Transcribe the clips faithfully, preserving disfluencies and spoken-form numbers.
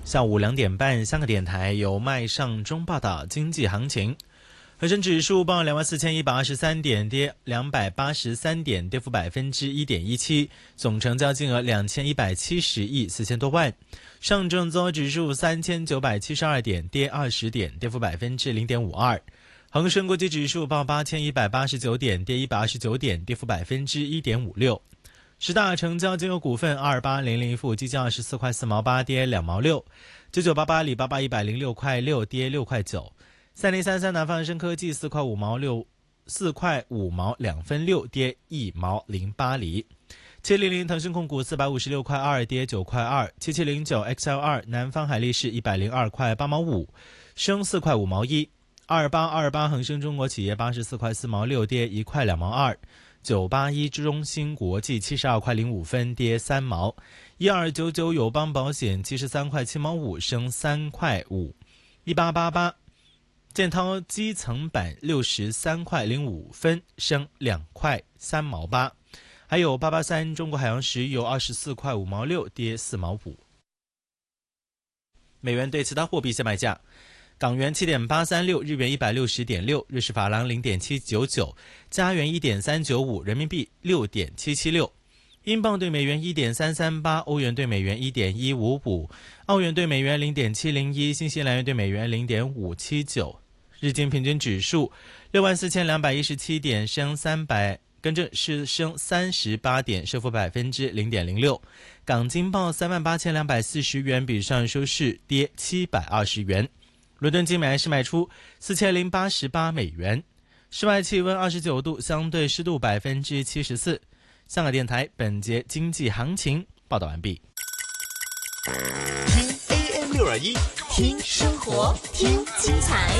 下午两点半，香港电台由麦尚中报道经济行情。恒生指数报两万四千一百二十三点，跌两百八十三点，跌幅百分之一点一七，总成交金额两千一百七十亿四千多万。上证综合指数三千九百七十二点，跌二十点，跌幅百分之零点五二。恒生国际指数报八千一百八十九点，跌一百二十九点，跌幅百分之一点五六。十大成交金额股份：二八零零富基金二十四块四毛八，跌两毛六；九九八八里巴巴一百零六块六，跌六块九。三零三三南方恒生科技四块五毛六，四块五毛两分六，跌一毛零八厘。七零零腾讯控股四百五十六块二，跌九块二。七七零九 X L 二南方海力士一百零二块八毛五，升四块五毛一。二八二八恒生中国企业八十四块四毛六，跌一块两毛二。九八一中芯国际七十二块零五分，跌三毛。一二九九友邦保险七十三块七毛五，升三块五。一八八八建滔基层板六十三块零五分，升两块三毛八。还有八八三中国海洋石油二十四块五毛六，跌四毛五。美元对其他货币现卖价：港元七点八三六，日元一百六十点六，瑞士法郎零点七九九，加元一点三九五，人民币六点七七六，英镑对美元一点三三八，欧元对美元一点一五五，澳元对美元零点七零一，新西兰元对美元零点五七九。日经平均指数六万四千两百一十七点，升三百，跟着是升三十八点，升幅百分之零点零六。港金报三万八千两百四十元，比上收市跌七百二十元。伦敦金每安士卖出四千零八十八美元。室外气温二十九度，相对湿度百分之七十四。香港电台本节经济行情报道完毕。 听 A M 六二一，听生活，听精彩，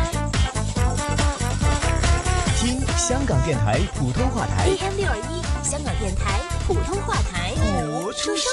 听香港电台普通话台 A M 六二一，香港电台普通话台， 播出。